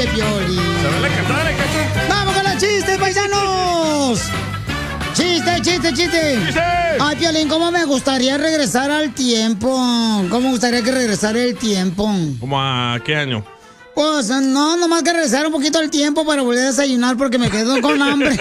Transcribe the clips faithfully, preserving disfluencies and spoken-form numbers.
Ándale, Piolín. ¡Vamos con los chistes, paisanos! ¡Chiste, chiste, chiste! ¡Chiste! Ay, Piolín, ¿cómo me gustaría regresar al tiempo? ¿Cómo me gustaría que regresara el tiempo? ¿Cómo a qué año? Pues no, nomás que regresar un poquito al tiempo para volver a desayunar porque me quedo con hambre.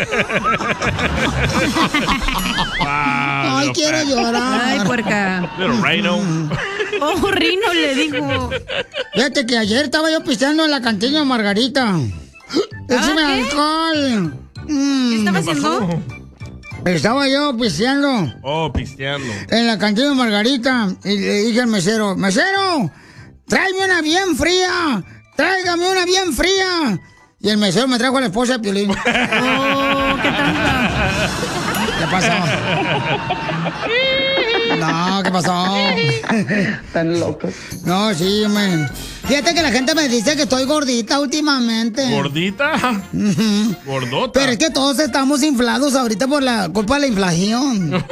Wow, Ay, quiero fat. llorar. Ay, puerca. Little Rhino. Oh, Rino le dijo. Fíjate que ayer estaba yo pisteando en la cantina de Margarita. ¡Échame alcohol! Mm. ¿Qué estaba haciendo? Estaba yo pisteando. Oh, pisteando. En la cantina de Margarita. Y le dije al mesero, ¡mesero! ¡Tráeme una bien fría! ¡Tráigame una bien fría! Y el mesero me trajo a la esposa de Piolín. Oh, qué trampa. ¿Qué pasó? No, ¿qué pasó? Tan locos. No, sí, man. Fíjate que la gente me dice que estoy gordita últimamente. ¿Gordita? Uh-huh. Gordota. Pero es que todos estamos inflados ahorita por la culpa de la inflación.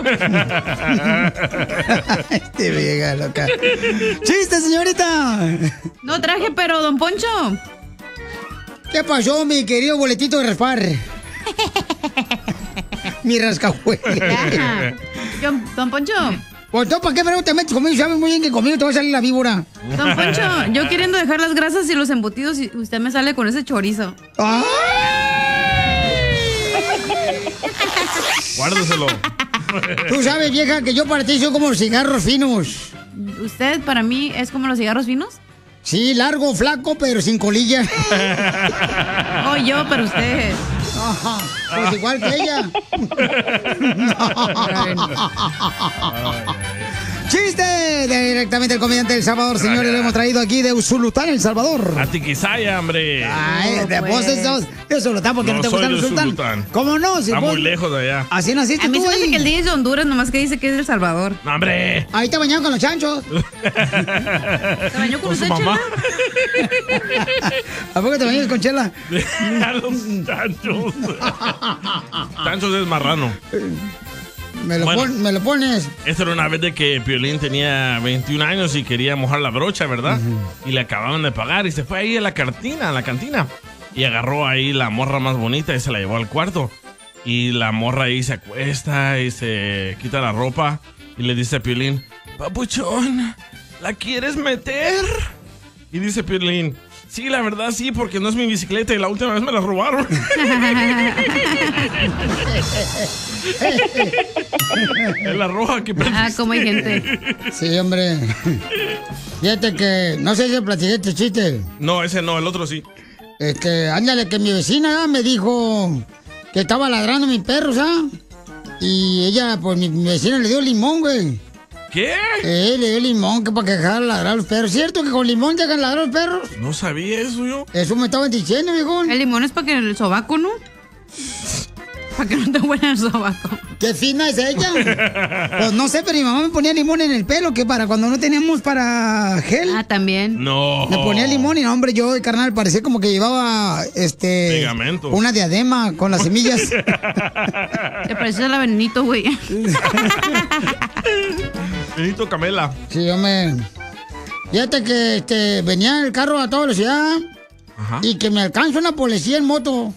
Este vieja loca. ¡Chiste, señorita! No traje, pero, don Poncho. ¿Qué pasó, mi querido boletito de raspar? Mi rascahuele. Don, don Poncho. Pues tú, ¿para qué pero te metes conmigo? Sabes muy bien que conmigo te va a salir la víbora. Don Poncho, yo queriendo dejar las grasas y los embutidos y usted me sale con ese chorizo. ¡Ay! Guárdeselo. Tú sabes, vieja, que yo para ti soy como los cigarros finos. ¿Usted para mí es como los cigarros finos? Sí, largo, flaco, pero sin colilla. Oh, yo, pero usted. Ajá, pues igual que ella. ¡Chiste! Directamente el comediante del Salvador, señores, lo hemos traído aquí de Usulután, El Salvador. A Tiquisaya, hombre. Ay, de vos sos de Usulután, porque no, No te gusta soy el de Usulután. Usulután. ¿Cómo no? Si Está vos- muy lejos de allá. Así naciste A mí tú se me hace ahí. que el día es de Honduras, nomás que dice que es de El Salvador. No, hombre. Ahí te bañaron con los chanchos. ¿Se bañó con, Con su usted, mamá. Chela? ¿A poco te bañas con Chela? A los chanchos. Chanchos es marrano. Me lo, Bueno. pon- me lo pones. Esta era una vez de que Piolín tenía veintiún años y quería mojar la brocha, ¿verdad? Y le acababan de pagar y se fue ahí a la cantina, a la cantina. Y agarró ahí la morra más bonita y se la llevó al cuarto. Y la morra ahí se acuesta y se quita la ropa y le dice a Piolín, papuchón, ¿la quieres meter? Y dice Piolín, sí, la verdad sí, porque no es mi bicicleta y la última vez me la robaron. Es la roja que perdiste. Ah, como hay gente. Sí, hombre. Fíjate que, no sé si platiqué este chiste. No, ese no, el otro sí. Este, ándale, que mi vecina ah, me dijo que estaba ladrando mi perro, ¿sabes? Y ella, pues mi, mi vecina le dio limón, güey. ¿Qué? Eh, le dio limón que para que dejara ladrar a los perros. ¿Cierto que con limón dejan ladrar a los perros? No sabía eso yo. Eso me estaban diciendo, viejo. El limón es para que el sobaco, ¿no? Para que no te huela el sobaco. ¿Qué fina es ella? Pues no sé, pero mi mamá me ponía limón en el pelo, que para cuando no teníamos para gel. Ah, también. No. Me ponía limón y no, hombre, yo, carnal, parecía como que llevaba, este... Pegamento. Una diadema con las semillas. Te pareces a la Benito, güey. Benito Camela. Sí, hombre. Fíjate que, este, venía el carro a toda velocidad. Ajá. Y que me alcanza una policía en moto.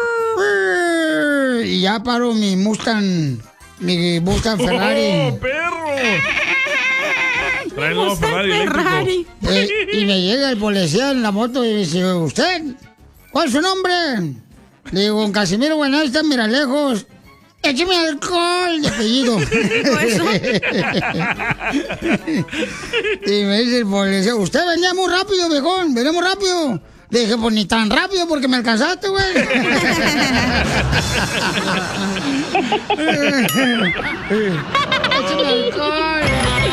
Y ya paro mi Mustang, mi Mustang Ferrari. ¡Oh, perro! Trae el nuevo Mustang Ferrari eléctrico. Ferrari. Eh, y me llega el policía en la moto y dice, ¿usted? ¿Cuál es su nombre? Le digo, don Casimiro Buenalta, mira lejos. Écheme alcohol de apellido. Eso. Y me dice el policía, usted venía muy rápido, viejón, venía muy rápido. Le dije, pues ni tan rápido porque me alcanzaste, güey. Échame alcohol.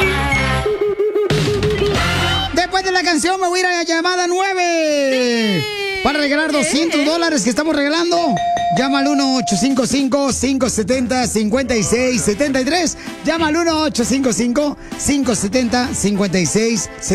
Después de la canción me voy a ir a la llamada nueve. Para regalar doscientos dólares que estamos regalando. Llama al uno ocho cinco cinco, cinco siete cero, cinco seis siete tres. Llama al uno ocho cinco cinco, cinco siete cero, cinco seis siete tres.